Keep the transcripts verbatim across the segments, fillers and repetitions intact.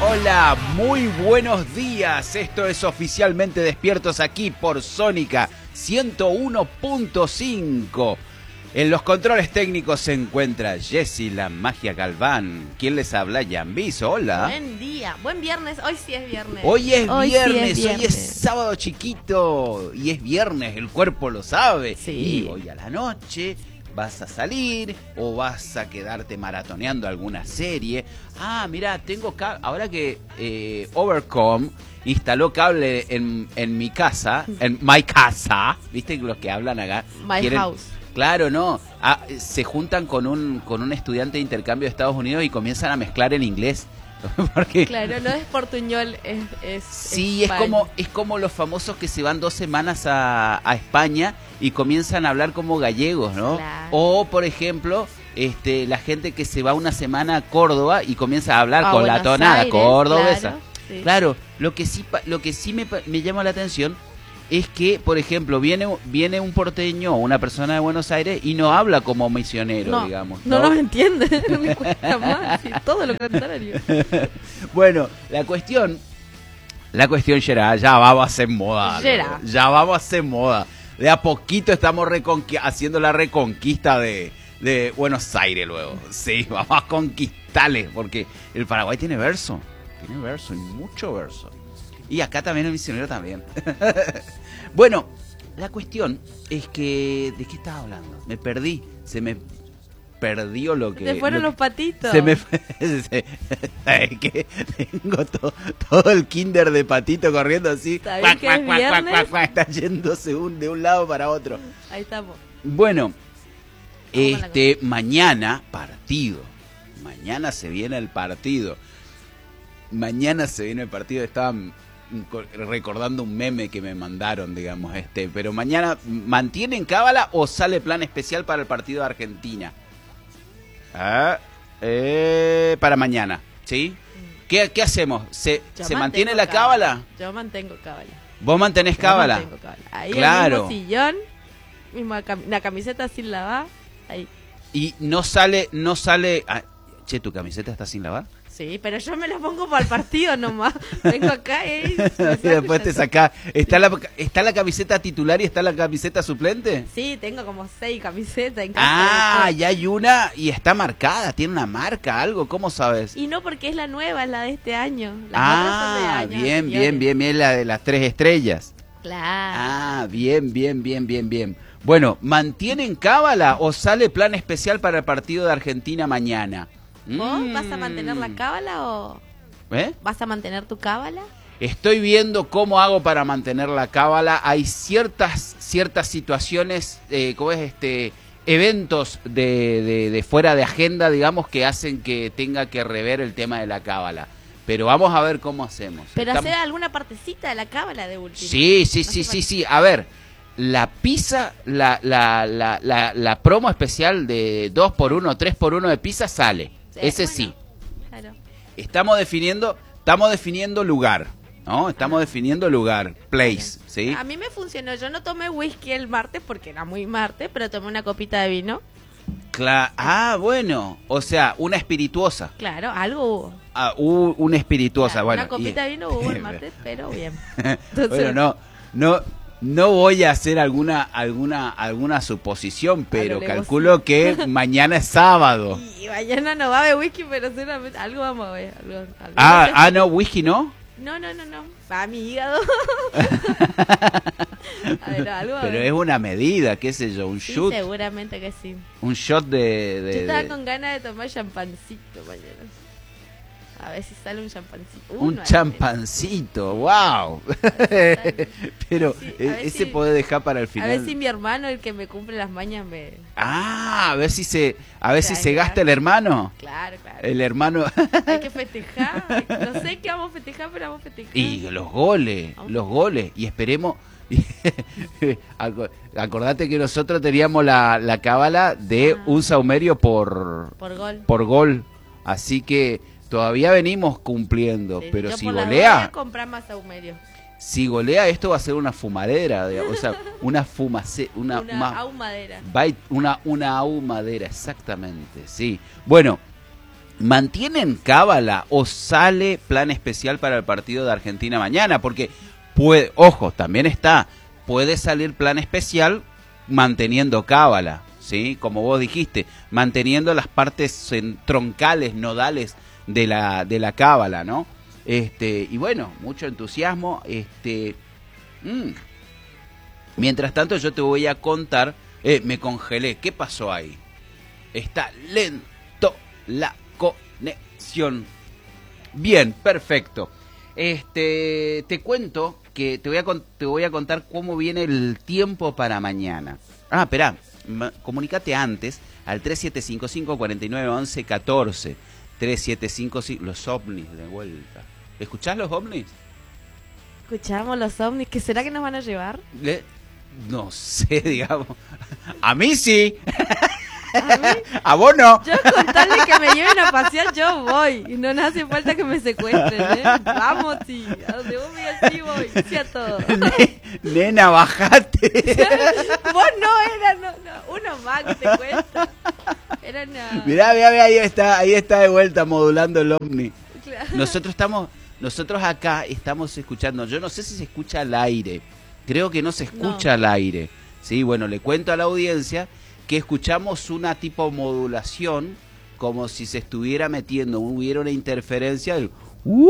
Hola, muy buenos días. Esto es Oficialmente Despiertos aquí por Sónica ciento uno punto cinco. En los controles técnicos se encuentra Jessy, la magia Galván. ¿Quién les habla? Yambiso, hola. Buen día, buen viernes, hoy sí es viernes. Hoy es hoy viernes, sí es hoy es viernes. sábado chiquito y es viernes, el cuerpo lo sabe. Sí. Y hoy a la noche vas a salir o vas a quedarte maratoneando alguna serie. Ah, mira, tengo ca- ahora que eh, Overcom instaló cable en, en mi casa, en my casa, ¿viste los que hablan acá? My Quieren- house. Claro, no. Ah, se juntan con un con un estudiante de intercambio de Estados Unidos y comienzan a mezclar en inglés. Porque Claro, no es portuñol, es... es sí, es España. como es como los famosos que se van dos semanas a, a España y comienzan a hablar como gallegos, ¿no? Claro. O, por ejemplo, este la gente que se va una semana a Córdoba y comienza a hablar A con la Buenos tonada Aires, cordobesa. claro, sí. Claro, lo que sí pa- lo que sí me, pa- me llama la atención es que, por ejemplo, viene viene un porteño o una persona de Buenos Aires y no habla como misionero, No, digamos. no nos entiende, no me cuesta más, sí, todo lo contrario. Bueno, la cuestión, la cuestión, Gerard, ya vamos a hacer moda. Gerard. ¿no? Ya vamos a hacer moda. De a poquito estamos reconqui- haciendo la reconquista de, de Buenos Aires luego. Sí, vamos a conquistarles, porque el Paraguay tiene verso. Tiene verso, y mucho verso. Y acá también el misionero también. Bueno, la cuestión es que... ¿De qué estaba hablando? Me perdí. Se me perdió lo que... Te fueron lo los patitos. Se me fue, se- ¿sabes qué? Tengo to- todo el kinder de patito corriendo así. ¿Está bien que es viernes? cuac, está yéndose un- de un lado para otro. Ahí estamos. Bueno, con la este mañana partido. Mañana se viene el partido. Mañana se viene el partido. Estaba mm, co- recordando un meme que me mandaron, digamos, este. Pero mañana, ¿mantienen cábala o sale plan especial para el partido de Argentina? Ah, eh, para mañana, ¿sí? ¿Qué, qué hacemos? ¿Se, Yo ¿se mantengo mantiene la cábala? Yo mantengo cábala. ¿Vos mantenés Yo cábala? mantengo cábala. Ahí Claro. el mismo sillón, misma cam- la camiseta sin lavar, ahí. Y no sale, no sale... ah, che, ¿tu camiseta está sin lavar? Sí, pero yo me la pongo para el partido nomás. Vengo acá y... Y después te sacás. ¿Está la, ¿Está la camiseta titular y está la camiseta suplente? Sí, tengo como seis camisetas en casa. Ah, de- y hay una y está marcada, tiene una marca, algo, ¿cómo sabes? Y no porque es la nueva, es la de este año. Las otras son de Ah, años bien, bien, anteriores. bien, bien, la de las tres estrellas. Claro. Ah, bien, bien, bien, bien, bien. Bueno, ¿mantienen cábala o sale plan especial para el partido de Argentina mañana? ¿Vos Mm. vas a mantener la cábala o ¿Eh? vas a mantener tu cábala? Estoy viendo cómo hago para mantener la cábala. Hay ciertas ciertas situaciones, eh, ¿cómo es este? Eventos de, de, de fuera de agenda, digamos, que hacen que tenga que rever el tema de la cábala. Pero vamos a ver cómo hacemos. Pero Estamos- hacer alguna partecita de la cábala de último. Sí, sí, No sí, hace sí, falta. sí. A ver, la pizza, la, la, la, la, la promo especial de dos por uno, tres por uno de pizza sale. Sí, Ese bueno, sí. Claro. Estamos definiendo, estamos definiendo lugar, ¿no? Estamos definiendo lugar, place, ¿sí? A mí me funcionó. Yo no tomé whisky el martes porque era muy martes, pero tomé una copita de vino. Cla- ah, bueno, o sea, una espirituosa. Claro, algo hubo. Ah, u- una espirituosa, Claro, bueno. una copita y- de vino hubo el martes, pero bien. Entonces- bueno, no, no, no voy a hacer alguna, alguna, alguna suposición, pero lo calculo que mañana es sábado. Y mañana no va a haber whisky, pero seguramente algo vamos a ver. Algo, algo. Ah, ah, no, whisky no. No, no, no, no. Para mi hígado. A ver, algo a Pero ver. es una medida, qué sé yo, un Sí, shot, seguramente que sí. un shot de, de- Yo estaba de- con ganas de tomar champancito mañana. A ver si sale un champancito. un Uno al champancito, wow. Pero Sí, a eh, ver ese si- podés dejar para el menos. final. A ver si mi hermano, el que me cumple las mañas, me... Ah, a ver si se, a ver si Claro, se gasta el hermano. Claro, claro. El hermano. Hay que festejar. hay que- No sé qué vamos a festejar, pero vamos a festejar. Y los goles, Vamos. los goles. Y esperemos. Aco- Acordate que nosotros teníamos la, la cábala de Ah. un saumerio por, Por gol. por gol. Así que todavía venimos cumpliendo. Sí, pero yo si por las golea, dudas voy a comprar más saumerio. si golea, esto va a ser una fumadera. digamos, o sea, una fumace, una, Una ma- ahumadera. va- una, una ahumadera, exactamente. Sí. Bueno. ¿mantienen cábala o sale plan especial para el partido de Argentina mañana? Porque, puede, ojo, también está, puede salir plan especial manteniendo cábala, ¿sí? Como vos dijiste, manteniendo las partes troncales, nodales de la, de la cábala, ¿no? Este, y bueno, mucho entusiasmo. Este, mmm. Mientras tanto, yo te voy a contar, eh, me congelé, ¿qué pasó ahí? Está lento la conexión. Bien, perfecto. Este, te cuento que te voy a te voy a contar cómo viene el tiempo para mañana. Ah, espera, comunícate antes al tres siete cinco cinco, cuatro nueve uno uno, uno cuatro. tres siete cinco cinco, los ovnis de vuelta. ¿Escuchás los ovnis? Escuchamos los ovnis, ¿qué será que nos van a llevar? Le, no sé, digamos. A mí sí. ¿A mí? A vos no. Yo con tal de que me lleven a pasear, yo voy. Y no nos hace falta que me secuestren, ¿eh? Vamos, sí. A donde vos me digas, sí voy. Sí a todo. Nena, bajate. Vos no, era no, no, uno más que te cuesta. Era una... Mirá, mirá, mirá, ahí está, ahí está de vuelta modulando el ovni. Claro. Nosotros estamos, nosotros acá estamos escuchando, yo no sé si se escucha al aire. Creo que no se escucha No. al aire. Sí, bueno, le cuento a la audiencia que escuchamos una tipo modulación como si se estuviera metiendo, hubiera una interferencia del uh,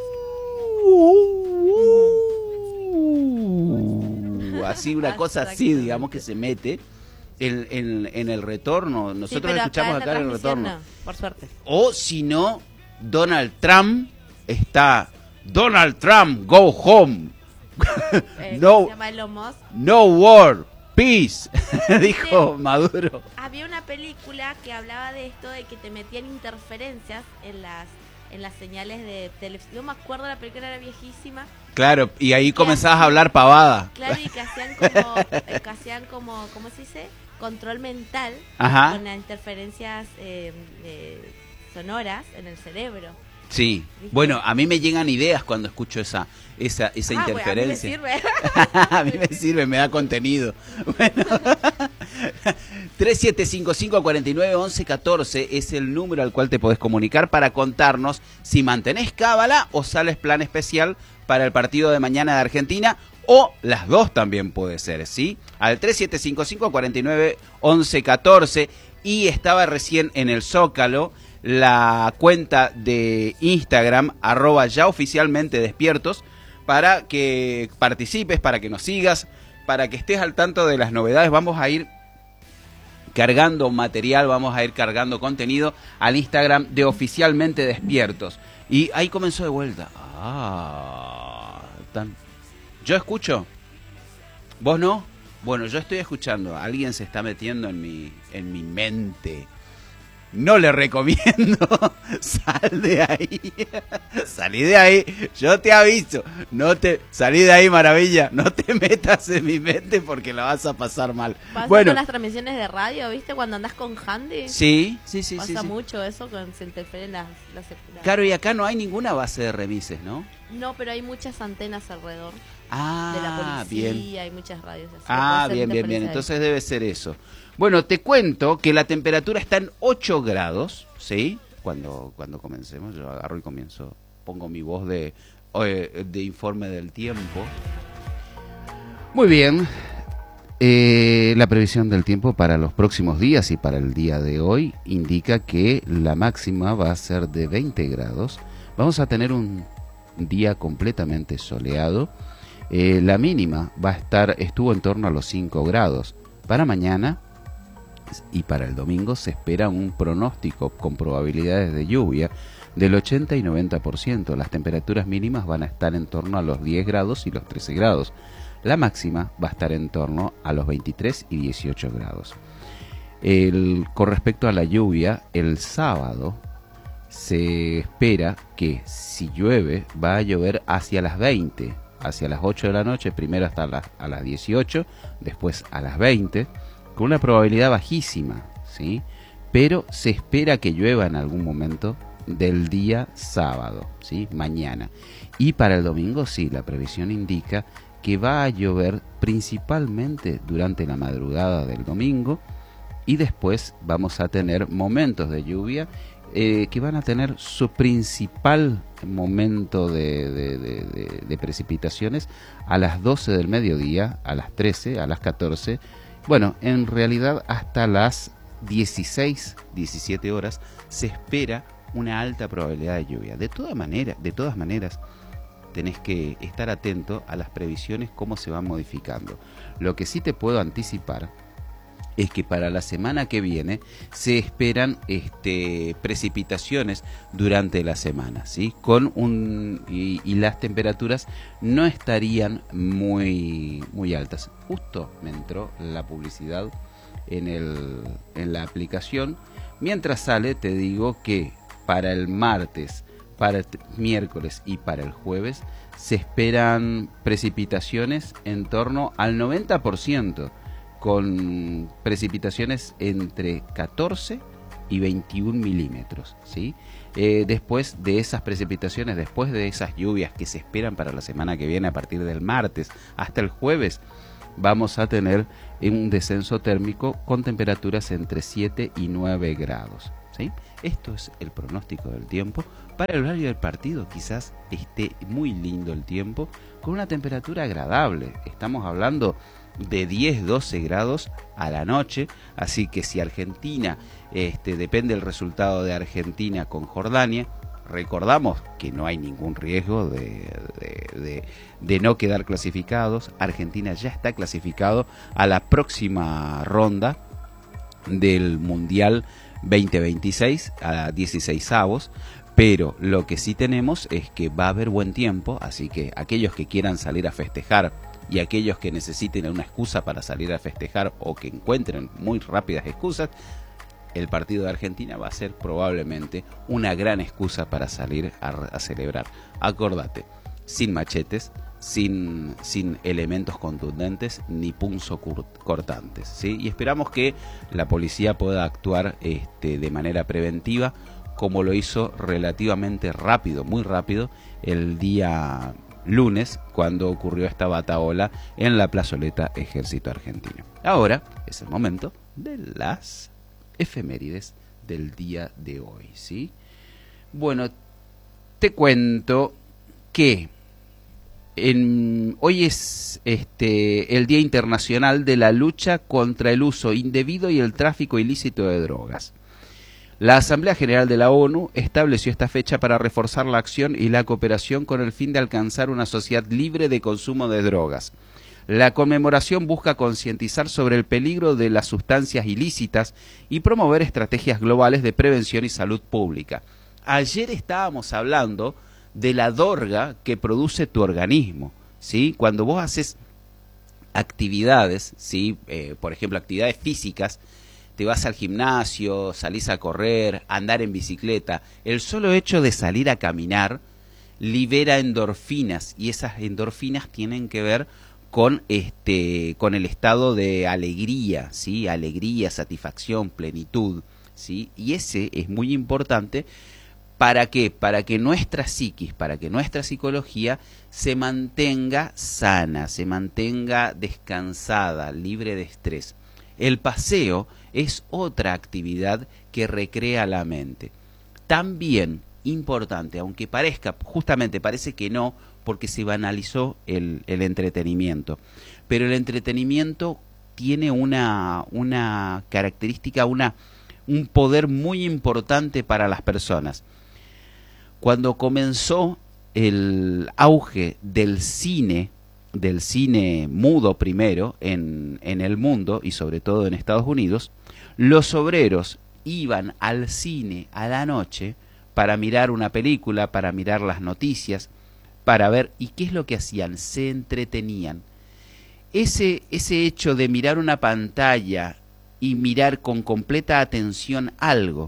uh, uh, así una cosa así, digamos, que se mete en, en, en el retorno. Nosotros Sí, escuchamos acá, acá en el retorno. No, por suerte. O si no, Donald Trump está Donald Trump, go home. Eh, no, se llama Elon Musk. no war, peace, dijo Maduro. Había una película que hablaba de esto, de que te metían interferencias en las en las señales de televisión. No me acuerdo, la película era viejísima. Claro, y ahí comenzabas a hablar pavada. Claro, y que hacían como, eh, que hacían como, ¿cómo se dice? Control mental. Ajá. Con las interferencias eh, eh, sonoras en el cerebro. Sí, ¿Viste? bueno, a mí me llegan ideas cuando escucho esa esa esa Ah, interferencia. Bueno, a mí me sirve. A mí me sirve, me da contenido. Bueno, tres siete cinco cinco, cuatro nueve uno uno, uno cuatro es el número al cual te podés comunicar para contarnos si mantenés cábala o sales plan especial para el partido de mañana de Argentina, o las dos también puede ser, ¿sí? Al tres siete cinco cinco, cuatro nueve uno uno, uno cuatro. Y estaba recién en el Zócalo la cuenta de Instagram, arroba ya oficialmente despiertos, para que participes, para que nos sigas, para que estés al tanto de las novedades. Vamos a ir cargando material, vamos a ir cargando contenido al Instagram de oficialmente despiertos. Y ahí comenzó de vuelta. Ah, tan... ¿Yo escucho? ¿Vos no? Bueno, yo estoy escuchando. Alguien se está metiendo en mi, en mi mente. No le recomiendo. Sal de ahí. Salí de ahí. Yo te aviso. No te, salí de ahí, maravilla. No te metas en mi mente porque la vas a pasar mal. Pasa Bueno. con las transmisiones de radio, ¿viste? Cuando andás con handy. Sí, sí, sí, Pasa sí, sí. mucho eso, con se interfieren las, las, las... Claro, y acá no hay ninguna base de remises, ¿no? No, pero hay muchas antenas alrededor Ah, de la policía, bien. hay muchas radios así. Ah, puede ser bien, bien, bien. interferencia ahí. Entonces debe ser eso. Bueno, te cuento que la temperatura está en ocho grados, ¿sí? Cuando, cuando comencemos, yo agarro y comienzo, pongo mi voz de, de informe del tiempo. Muy bien. Eh, la previsión del tiempo para los próximos días y para el día de hoy indica que la máxima va a ser de veinte grados. Vamos a tener un día completamente soleado. Eh, la mínima va a estar, estuvo en torno a los cinco grados. Para mañana y para el domingo se espera un pronóstico con probabilidades de lluvia del ochenta y noventa por ciento. Las temperaturas mínimas van a estar en torno a los diez grados y los trece grados. La máxima va a estar en torno a los veintitrés y dieciocho grados. El, con respecto a la lluvia, el sábado se espera que si llueve va a llover hacia las veinte, hacia las ocho de la noche, primero hasta las, a las dieciocho, después a las veinte, con una probabilidad bajísima, ¿sí? Pero se espera que llueva en algún momento del día sábado, ¿sí? Mañana. Y para el domingo sí, la previsión indica que va a llover principalmente durante la madrugada del domingo, y después vamos a tener momentos de lluvia eh, que van a tener su principal momento de, de, de, de, de precipitaciones a las doce del mediodía, a las trece, a las catorce, bueno, en realidad hasta las dieciséis, diecisiete horas se espera una alta probabilidad de lluvia. De todas maneras, de todas maneras, tenés que estar atento a las previsiones, cómo se van modificando. Lo que sí te puedo anticipar es que para la semana que viene se esperan este, precipitaciones durante la semana, ¿sí? Con un y, y las temperaturas no estarían muy muy altas. Justo me entró la publicidad en el en la aplicación. Mientras sale, te digo que para el martes, para el miércoles y para el jueves se esperan precipitaciones en torno al noventa por ciento, con precipitaciones entre catorce y veintiún milímetros, ¿sí? Eh, después de esas precipitaciones, después de esas lluvias que se esperan para la semana que viene, a partir del martes hasta el jueves, vamos a tener un descenso térmico con temperaturas entre siete y nueve grados, ¿sí? Esto es el pronóstico del tiempo. Para el horario del partido quizás esté muy lindo el tiempo, con una temperatura agradable. Estamos hablando de diez, doce grados a la noche, así que si Argentina, este, depende del resultado de Argentina con Jordania, recordamos que no hay ningún riesgo de, de, de, de no quedar clasificados. Argentina ya está clasificado a la próxima ronda del Mundial veinte veintiséis, a dieciseisavos, pero lo que sí tenemos es que va a haber buen tiempo, así que aquellos que quieran salir a festejar y aquellos que necesiten una excusa para salir a festejar o que encuentren muy rápidas excusas, el partido de Argentina va a ser probablemente una gran excusa para salir a, a celebrar. Acordate, sin machetes, sin, sin elementos contundentes ni punzocortantes, ¿sí? Y esperamos que la policía pueda actuar este, de manera preventiva, como lo hizo relativamente rápido, muy rápido, el día lunes, cuando ocurrió esta batahola en la plazoleta Ejército Argentino. Ahora es el momento de las efemérides del día de hoy, ¿sí? Bueno, te cuento que en, hoy es este, el Día Internacional de la Lucha contra el Uso Indebido y el Tráfico Ilícito de Drogas. La Asamblea General de la ONU estableció esta fecha para reforzar la acción y la cooperación con el fin de alcanzar una sociedad libre de consumo de drogas. La conmemoración busca concientizar sobre el peligro de las sustancias ilícitas y promover estrategias globales de prevención y salud pública. Ayer estábamos hablando de la dorga que produce tu organismo, ¿sí? Cuando vos haces actividades, ¿sí? Eh, por ejemplo, actividades físicas, te vas al gimnasio, salís a correr, a andar en bicicleta, el solo hecho de salir a caminar libera endorfinas, y esas endorfinas tienen que ver con este con el estado de alegría, ¿sí? Alegría, satisfacción, plenitud, ¿sí? Y ese es muy importante. ¿Para qué? Para que nuestra psiquis, para que nuestra psicología se mantenga sana, se mantenga descansada, libre de estrés. El paseo es otra actividad que recrea la mente. También importante, aunque parezca, justamente parece que no, porque se banalizó el, el entretenimiento. Pero el entretenimiento tiene una, una característica, una, un poder muy importante para las personas. Cuando comenzó el auge del cine, del cine mudo primero en, en el mundo y sobre todo en Estados Unidos, los obreros iban al cine a la noche para mirar una película, para mirar las noticias, para ver, ¿y qué es lo que hacían? Se entretenían. Ese, ese hecho de mirar una pantalla y mirar con completa atención algo,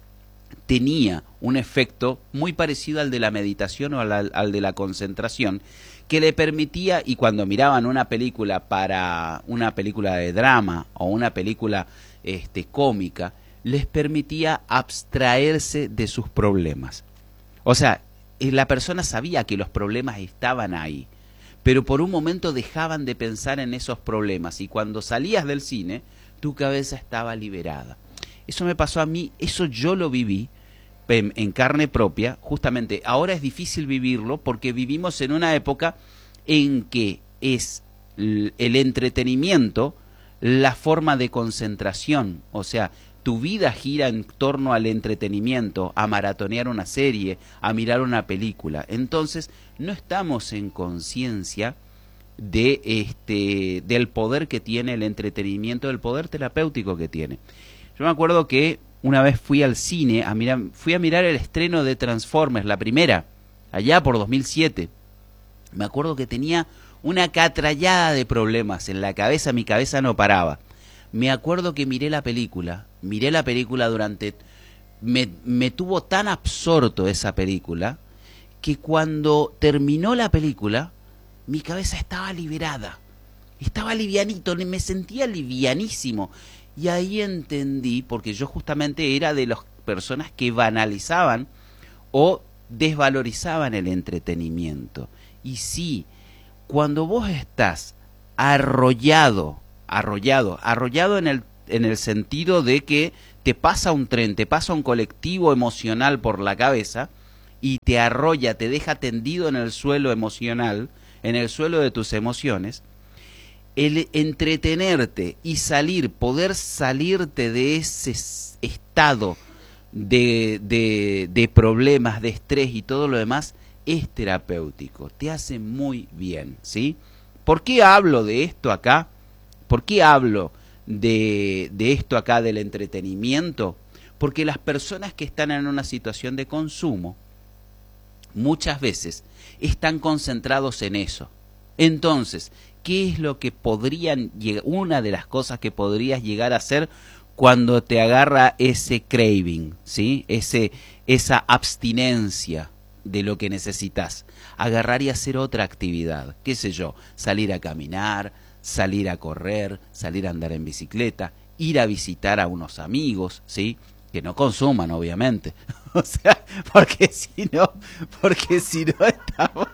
tenía un efecto muy parecido al de la meditación o al, al de la concentración, que le permitía, y cuando miraban una película para una película de drama o una película este, cómica, les permitía abstraerse de sus problemas. O sea, la persona sabía que los problemas estaban ahí, pero por un momento dejaban de pensar en esos problemas, y cuando salías del cine, tu cabeza estaba liberada. Eso me pasó a mí, eso yo lo viví en, en carne propia, justamente ahora es difícil vivirlo porque vivimos en una época en que es el, el entretenimiento la forma de concentración, o sea, tu vida gira en torno al entretenimiento, a maratonear una serie, a mirar una película. Entonces, no estamos en conciencia de este del poder que tiene el entretenimiento, del poder terapéutico que tiene. Yo me acuerdo que una vez fui al cine a mirar, fui a mirar el estreno de Transformers, la primera, allá por dos mil siete. Me acuerdo que tenía una catrallada de problemas en la cabeza, mi cabeza no paraba. Me acuerdo que miré la película, miré la película durante... Me, me tuvo tan absorto esa película que cuando terminó la película, mi cabeza estaba liberada. Estaba livianito, me sentía livianísimo. Y ahí entendí, porque yo justamente era de las personas que banalizaban o desvalorizaban el entretenimiento. Y sí, cuando vos estás arrollado, arrollado, arrollado en el, en el sentido de que te pasa un tren, te pasa un colectivo emocional por la cabeza y te arrolla, te deja tendido en el suelo emocional, en el suelo de tus emociones, el entretenerte y salir, poder salirte de ese estado de, de, de problemas, de estrés y todo lo demás, es terapéutico, te hace muy bien, ¿sí? ¿Por qué hablo de esto acá? ¿Por qué hablo de, de esto acá del entretenimiento? Porque las personas que están en una situación de consumo, muchas veces están concentrados en eso. Entonces, ¿qué es lo que podrían, una de las cosas que podrías llegar a hacer cuando te agarra ese craving, ¿sí? Ese, esa abstinencia de lo que necesitas? Agarrar y hacer otra actividad, qué sé yo, salir a caminar, salir a correr, salir a andar en bicicleta, ir a visitar a unos amigos, ¿sí? Que no consuman, obviamente. O sea, porque si no, porque si no estamos...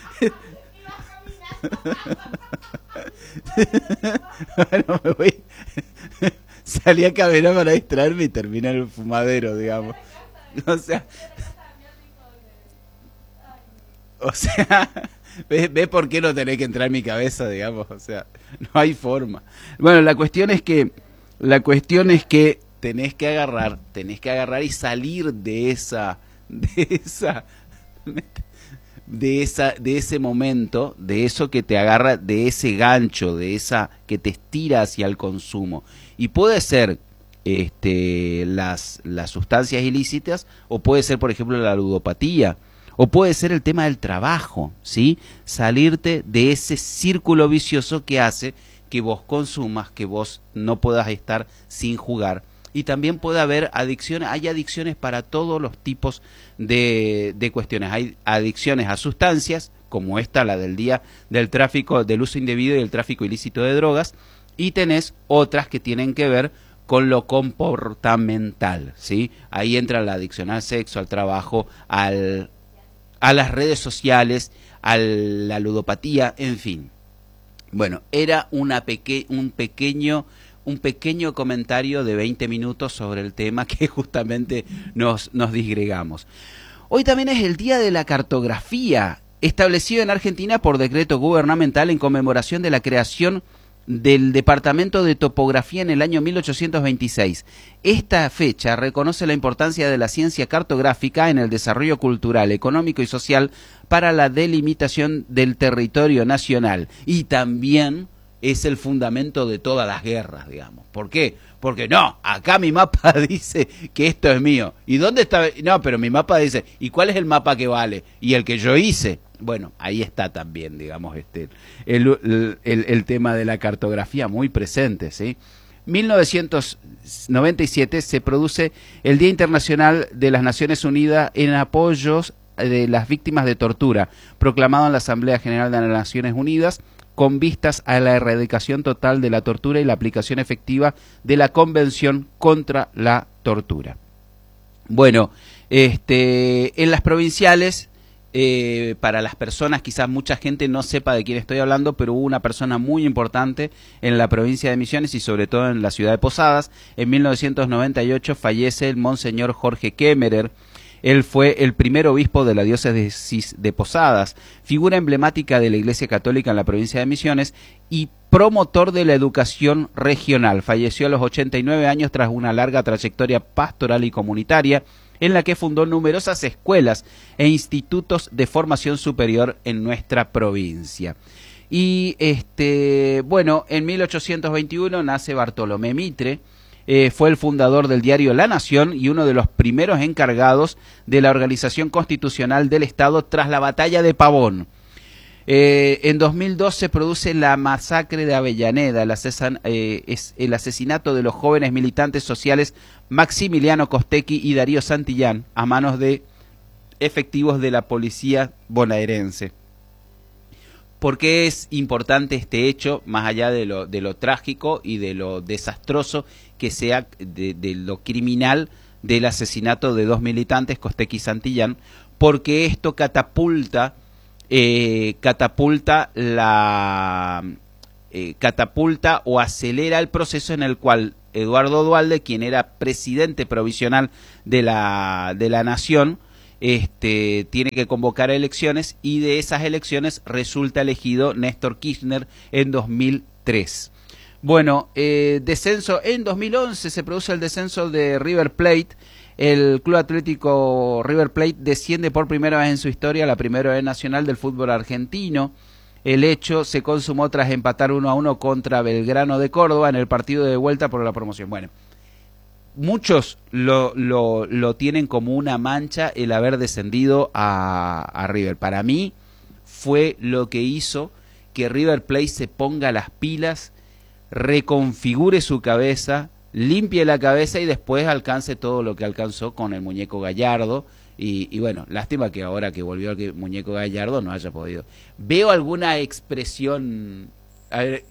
Bueno, me voy... Salí a caminar para distraerme y terminé en el fumadero, digamos. O sea... O sea, ¿ves, ¿ves por qué no tenés que entrar en mi cabeza, digamos? O sea, no hay forma. Bueno, la cuestión es que, la cuestión es que tenés que agarrar, tenés que agarrar y salir de esa, de esa, de esa, de ese momento, de eso que te agarra, de ese gancho, de esa que te estira hacia el consumo. Y puede ser este, las, las sustancias ilícitas, o puede ser, por ejemplo, la ludopatía. O puede ser el tema del trabajo, ¿sí? Salirte de ese círculo vicioso que hace que vos consumas, que vos no puedas estar sin jugar. Y también puede haber adicciones, hay adicciones para todos los tipos de, de cuestiones. Hay adicciones a sustancias, como esta, la del día del tráfico, del uso indebido y el tráfico ilícito de drogas. Y tenés otras que tienen que ver con lo comportamental, ¿sí? Ahí entra la adicción al sexo, al trabajo, al... a las redes sociales, a la ludopatía, en fin. Bueno, era una peque un pequeño un pequeño comentario de veinte minutos sobre el tema que justamente nos, nos disgregamos. Hoy también es el Día de la Cartografía, establecido en Argentina por decreto gubernamental en conmemoración de la creación del Departamento de Topografía en el año mil ochocientos veintiséis. Esta fecha reconoce la importancia de la ciencia cartográfica en el desarrollo cultural, económico y social para la delimitación del territorio nacional, y también es el fundamento de todas las guerras, digamos. ¿Por qué? Porque no, acá mi mapa dice que esto es mío. ¿Y dónde está? No, pero mi mapa dice, ¿y cuál es el mapa que vale? Y el que yo hice. Bueno, ahí está también, digamos, este el, el, el, el tema de la cartografía muy presente, ¿sí? mil novecientos noventa y siete se produce el Día Internacional de las Naciones Unidas en apoyos de las víctimas de tortura, proclamado en la Asamblea General de las Naciones Unidas, con vistas a la erradicación total de la tortura y la aplicación efectiva de la Convención contra la Tortura. Bueno, este, en las provinciales, eh, para las personas, quizás mucha gente no sepa de quién estoy hablando, pero hubo una persona muy importante en la provincia de Misiones y sobre todo en la ciudad de Posadas. En mil novecientos noventa y ocho fallece el monseñor Jorge Kemmerer. Él fue el primer obispo de la diócesis de Posadas, figura emblemática de la Iglesia Católica en la provincia de Misiones y promotor de la educación regional. Falleció a los ochenta y nueve años tras una larga trayectoria pastoral y comunitaria, en la que fundó numerosas escuelas e institutos de formación superior en nuestra provincia. Y este, bueno, en mil ochocientos veintiuno nace Bartolomé Mitre, eh, fue el fundador del diario La Nación y uno de los primeros encargados de la organización constitucional del Estado tras la batalla de Pavón. Eh, en dos mil dos se produce la masacre de Avellaneda, el, asesan, eh, es el asesinato de los jóvenes militantes sociales Maximiliano Costecchi y Darío Santillán a manos de efectivos de la policía bonaerense. ¿Por qué es importante este hecho, más allá de lo, de lo trágico y de lo desastroso que sea, de, de lo criminal del asesinato de dos militantes, Costecchi y Santillán? Porque esto catapulta, eh, catapulta la, eh, catapulta o acelera el proceso en el cual Eduardo Duhalde, quien era presidente provisional de la, de la Nación, Este, tiene que convocar elecciones y de esas elecciones resulta elegido Néstor Kirchner en dos mil tres. Bueno, eh, descenso en dos mil once se produce el descenso de River Plate. El Club Atlético River Plate desciende por primera vez en su historia a la Primera B Nacional del fútbol argentino. El hecho se consumó tras empatar uno a uno contra Belgrano de Córdoba en el partido de vuelta por la promoción. Bueno, muchos lo, lo, lo tienen como una mancha el haber descendido a, a River. Para mí fue lo que hizo que River Plate se ponga las pilas, reconfigure su cabeza, limpie la cabeza y después alcance todo lo que alcanzó con el muñeco Gallardo. Y, y bueno, lástima que ahora que volvió el muñeco Gallardo no haya podido. Veo alguna expresión... A ver,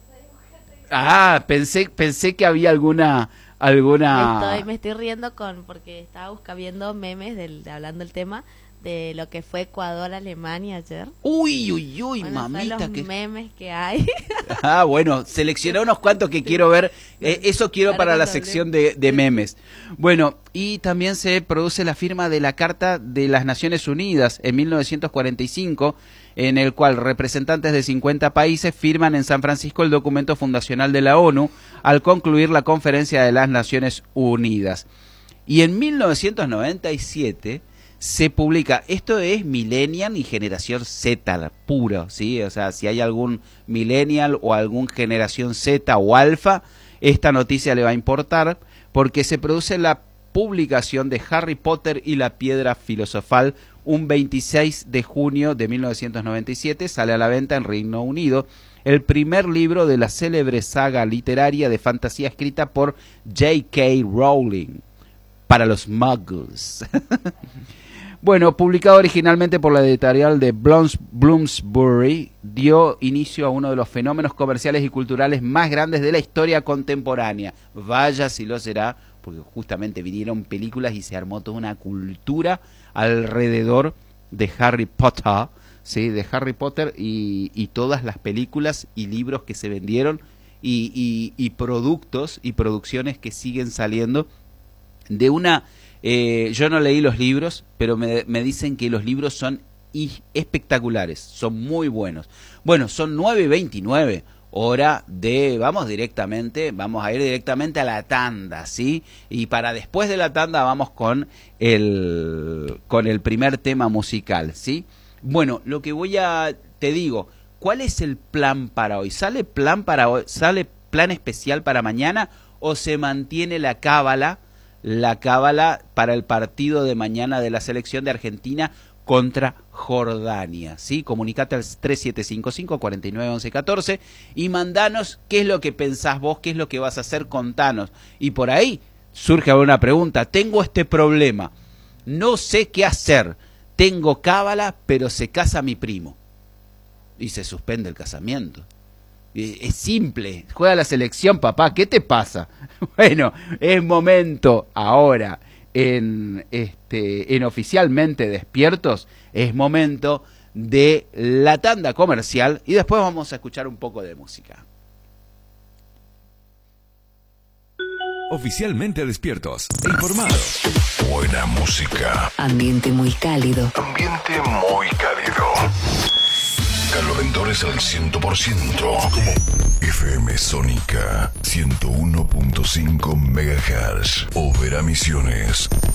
ah, pensé, pensé que había alguna... alguna me estoy, me estoy riendo con porque estaba buscando viendo memes del, de, hablando del tema de lo que fue Ecuador Alemania ayer. Uy, uy, uy, bueno, mamita, los que memes que hay. Ah, bueno, seleccioné unos cuantos que quiero ver. Eh, eso quiero para la sección de, de memes. Bueno, y también se produce la firma de la Carta de las Naciones Unidas en mil novecientos cuarenta y cinco, en el cual representantes de cincuenta países firman en San Francisco el documento fundacional de la ONU al concluir la Conferencia de las Naciones Unidas. Y en mil novecientos noventa y siete se publica, esto es Millennial y Generación Z puro, ¿sí? O sea, si hay algún Millennial o algún Generación Z o Alfa, esta noticia le va a importar, porque se produce la publicación de Harry Potter y la Piedra Filosofal un veintiséis de junio de mil novecientos noventa y siete, sale a la venta en Reino Unido, el primer libro de la célebre saga literaria de fantasía escrita por J K Rowling, para los muggles. Bueno, publicado originalmente por la editorial de Bloomsbury, dio inicio a uno de los fenómenos comerciales y culturales más grandes de la historia contemporánea. Vaya si lo será, porque justamente vinieron películas y se armó toda una cultura alrededor de Harry Potter, ¿sí? De Harry Potter y, y todas las películas y libros que se vendieron y, y, y productos y producciones que siguen saliendo de una... Eh, yo no leí los libros, pero me, me dicen que los libros son espectaculares, son muy buenos. Bueno, son nueve y veintinueve, hora de, vamos directamente, vamos a ir directamente a la tanda, ¿sí? Y para después de la tanda vamos con el, con el primer tema musical, ¿sí? Bueno, lo que voy a, te digo, ¿cuál es el plan para hoy? ¿Sale plan para hoy, sale plan especial para mañana o se mantiene la cábala? La cábala para el partido de mañana de la selección de Argentina contra Jordania, ¿sí? Comunicate al tres siete cinco cinco, cuatro nueve uno uno uno cuatro y mandanos qué es lo que pensás vos, qué es lo que vas a hacer, contanos. Y por ahí surge alguna pregunta, tengo este problema, no sé qué hacer, tengo cábala, pero se casa mi primo y se suspende el casamiento. Es simple, juega la selección, papá, ¿qué te pasa? Bueno, es momento ahora en este en Oficialmente Despiertos, es momento de la tanda comercial y después vamos a escuchar un poco de música. Oficialmente despiertos e informados. Buena música. Ambiente muy cálido. Ambiente muy cálido. Calorentores al cien por ciento. F M Sónica ciento uno punto cinco megahertz. Overa Misiones.